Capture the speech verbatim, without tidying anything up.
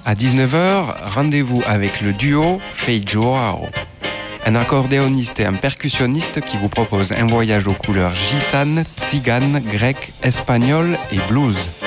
À dix-neuf heures, rendez-vous avec le duo Fei Joao, un accordéoniste et un percussionniste qui vous propose un voyage aux couleurs gitanes, tziganes, grecques, espagnoles et blues.